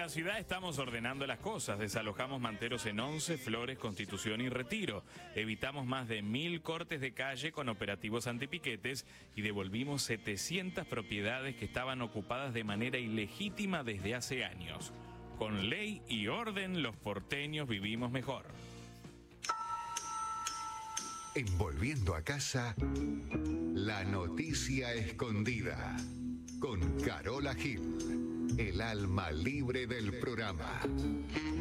la ciudad estamos ordenando las cosas. Desalojamos manteros en 11, Flores, Constitución y Retiro. Evitamos más de 1000 cortes de calle con operativos antipiquetes y devolvimos 700 propiedades que estaban ocupadas de manera ilegítima desde hace años. Con ley y orden, los porteños vivimos mejor. En Volviendo a Casa, la noticia escondida. Con Carola Gil, el alma libre del programa.